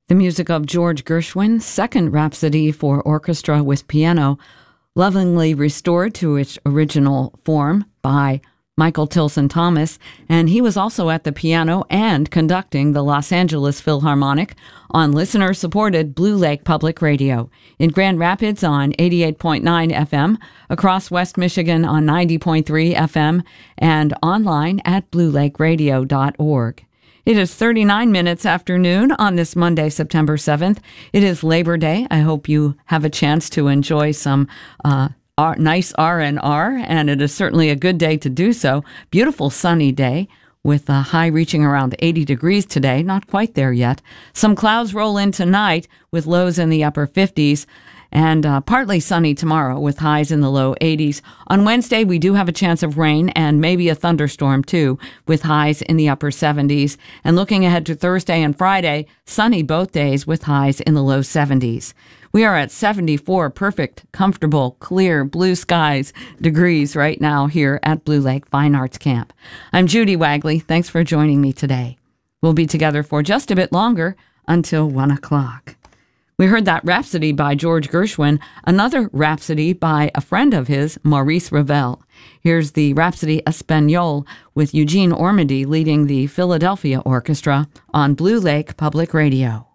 The music of George Gershwin's second Rhapsody for orchestra with piano, lovingly restored to its original form by Michael Tilson Thomas, and he was also at the piano and conducting the Los Angeles Philharmonic on listener-supported Blue Lake Public Radio, in Grand Rapids on 88.9 FM, across West Michigan on 90.3 FM, and online at bluelakeradio.org. It is 39 minutes after noon on this Monday, September 7th. It is Labor Day. I hope you have a chance to enjoy some nice R&R, and it is certainly a good day to do so. Beautiful sunny day with a high reaching around 80 degrees today. Not quite there yet. Some clouds roll in tonight with lows in the upper 50s. And partly sunny tomorrow with highs in the low 80s. On Wednesday, we do have a chance of rain and maybe a thunderstorm, too, with highs in the upper 70s. And looking ahead to Thursday and Friday, sunny both days with highs in the low 70s. We are at 74 perfect, comfortable, clear, blue skies degrees right now here at Blue Lake Fine Arts Camp. I'm Judy Wagley. Thanks for joining me today. We'll be together for just a bit longer until 1 o'clock. We heard that Rhapsody by George Gershwin, another Rhapsody by a friend of his, Maurice Ravel. Here's the Rhapsody Espagnole with Eugene Ormandy leading the Philadelphia Orchestra on Blue Lake Public Radio.